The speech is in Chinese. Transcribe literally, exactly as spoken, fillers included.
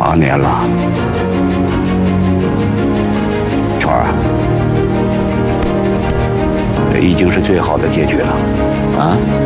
八年了，圈儿，这已经是最好的结局了，啊。